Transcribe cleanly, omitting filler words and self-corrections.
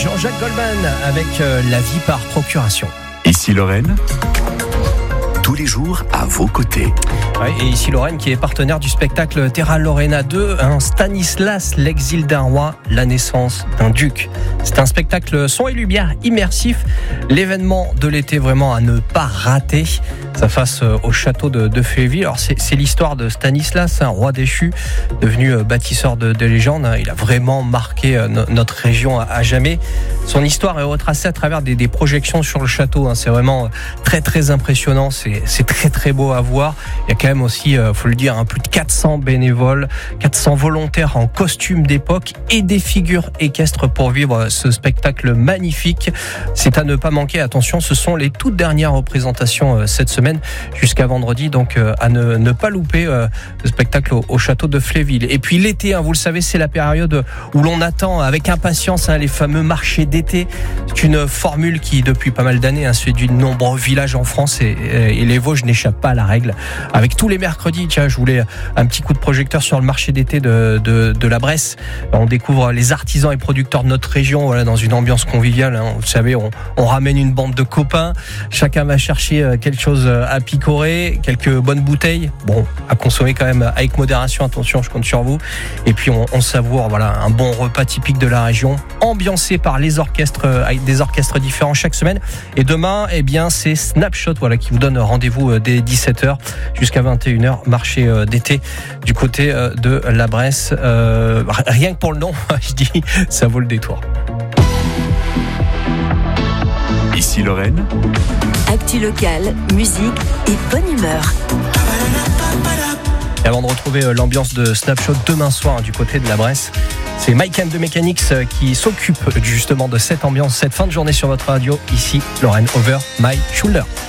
Jean-Jacques Goldman avec La vie par procuration. Ici Lorraine, tous les jours à vos côtés. Ouais, et ici Lorraine qui est partenaire du spectacle Terra Lorena 2, Stanislas, l'exil d'un roi, la naissance d'un duc. C'est un spectacle son et lumière immersif, l'événement de l'été vraiment à ne pas rater. Ça face au château de Fléville. Alors c'est l'histoire de Stanislas, un roi déchu, devenu bâtisseur de légendes. Il a vraiment marqué notre région à jamais. Son histoire est retracée à travers des projections sur le château. C'est vraiment très très impressionnant. C'est très très beau à voir. Il y a quand même aussi, faut le dire, plus de 400 bénévoles, 400 volontaires en costume d'époque et des figures équestres pour vivre ce spectacle magnifique. C'est à ne pas manquer. Attention, ce sont les toutes dernières représentations cette semaine jusqu'à vendredi, donc à ne pas louper le spectacle au château de Fléville. Et puis l'été, vous le savez, c'est la période où l'on attend avec impatience les fameux marchés d'été. C'est une formule qui depuis pas mal d'années séduit de nombreux villages en France et les Vosges n'échappent pas à la règle. Avec tous les mercredis, tiens, je voulais un petit coup de projecteur sur le marché d'été de la Bresse. On découvre les artisans et producteurs de notre région, voilà, dans une ambiance conviviale. Vous savez, on ramène une bande de copains, chacun va chercher quelque chose à picorer, quelques bonnes bouteilles, bon, à consommer quand même avec modération, attention, je compte sur vous. Et puis on savoure, voilà, un bon repas typique de la région, ambiancé par les orchestres, avec des orchestres différents chaque semaine. Et demain, c'est Snapshot, voilà, qui vous donne rendez-vous dès 17h jusqu'à 21h, marché d'été du côté de la Bresse. Rien que pour le nom, je dis, ça vaut le détour. Ici Lorraine, actu locale, musique et bonne humeur. Et avant de retrouver l'ambiance de Snapshot demain soir du côté de la Bresse, c'est Mike and the Mechanics qui s'occupe justement de cette ambiance, cette fin de journée sur votre radio. Ici Lorraine, over my shoulder.